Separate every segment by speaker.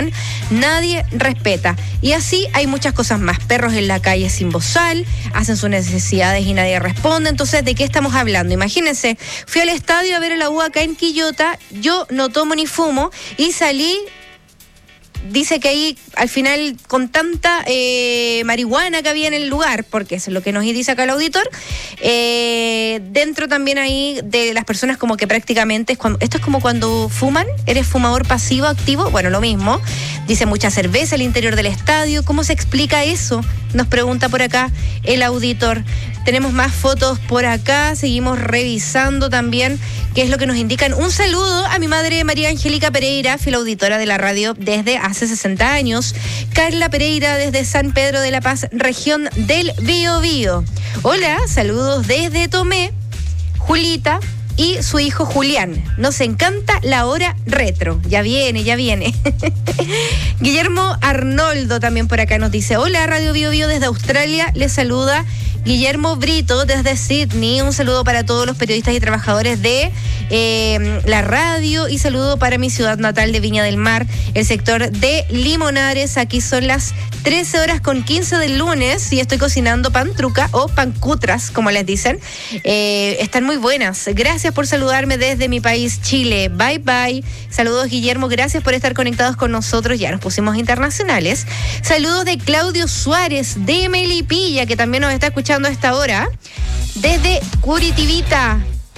Speaker 1: contaminación, nadie respeta. Y así hay muchas cosas más. Perros en la calle sin bozal, hacen sus necesidades y nadie responde. Entonces, ¿de qué estamos hablando? Imagínense, fui al estadio a ver a la U acá en Quillota, yo no tomo ni fumo y salí. Dice que ahí, al final, con tanta marihuana que había en el lugar, porque eso es lo que nos dice acá el auditor, dentro también ahí de las personas como que prácticamente, esto es como cuando fuman, eres fumador pasivo, activo, bueno, lo mismo. Dice mucha cerveza al interior del estadio. ¿Cómo se explica eso? Nos pregunta por acá el auditor. Tenemos más fotos por acá, seguimos revisando también qué es lo que nos indican. Un saludo a mi madre María Angélica Pereira, fiel auditora de la radio desde hace 60 años. Carla Pereira desde San Pedro de la Paz, región del Biobío. Hola, saludos desde Tomé, Julita y su hijo Julián. Nos encanta la hora retro. Ya viene, ya viene. Guillermo Arnoldo también por acá nos dice: hola, Radio Biobío desde Australia. Les saluda Guillermo Brito desde Sydney. Un saludo para todos los periodistas y trabajadores de la radio y saludo para mi ciudad natal de Viña del Mar, el sector de Limonares. Aquí son las 13:15 del lunes y estoy cocinando pantruca o pancutras, como les dicen. Están muy buenas. Gracias por saludarme desde mi país, Chile. Bye, bye. Saludos, Guillermo. Gracias por estar conectados con nosotros. Ya nos pusimos internacionales. Saludos de Claudio Suárez de Melipilla, que también nos está escuchando a esta hora. Desde Curitiba.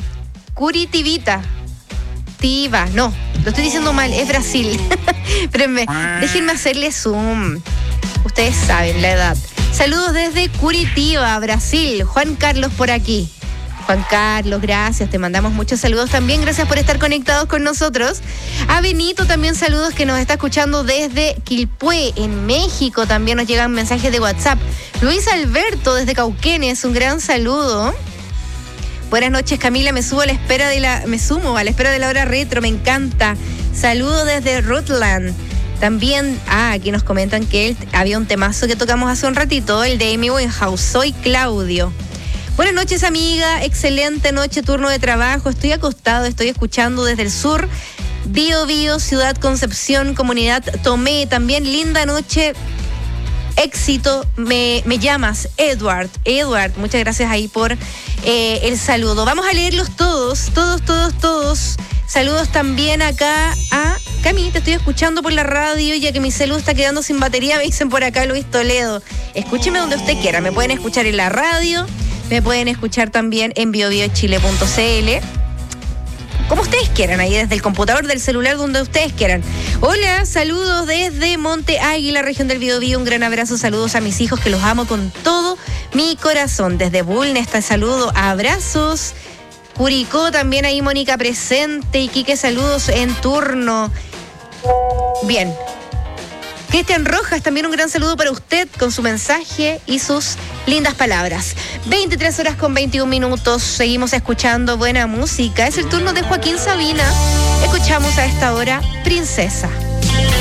Speaker 1: Tiva. No, lo estoy diciendo mal. Es Brasil. Espérenme. Déjenme hacerle zoom. Ustedes saben la edad. Saludos desde Curitiba, Brasil. Juan Carlos por aquí. Juan Carlos, gracias. Te mandamos muchos saludos también. Gracias por estar conectados con nosotros. A Benito también saludos, que nos está escuchando desde Quilpué, en México. También nos llegan mensajes de WhatsApp. Luis Alberto desde Cauquenes, un gran saludo. Buenas noches, Camila. Me sumo a la espera de la hora retro. Me encanta. Saludos desde Rutland. También, aquí nos comentan que había un temazo que tocamos hace un ratito, el de Amy Winehouse. Soy Claudio. Buenas noches, amiga. Excelente noche, turno de trabajo. Estoy acostado, estoy escuchando desde el sur. Biobío, Ciudad Concepción, Comunidad Tomé. También linda noche. Éxito. Me llamas, Edward. Muchas gracias ahí por el saludo. Vamos a leerlos todos. Saludos también acá a Cami, te estoy escuchando por la radio, ya que mi celu está quedando sin batería, me dicen por acá Luis Toledo. Escúcheme donde usted quiera, me pueden escuchar en la radio, me pueden escuchar también en biobiochile.cl, como ustedes quieran, ahí desde el computador, del celular, donde ustedes quieran. Hola, saludos desde Monte Águila, región del Biobío, un gran abrazo, saludos a mis hijos que los amo con todo mi corazón. Desde Bulnes, este saludo, abrazos. Curicó también ahí, Mónica presente. Y Quique, saludos en turno. Bien. Cristian Rojas, también un gran saludo para usted con su mensaje y sus lindas palabras. 23:21. Seguimos escuchando buena música. Es el turno de Joaquín Sabina. Escuchamos a esta hora Princesa.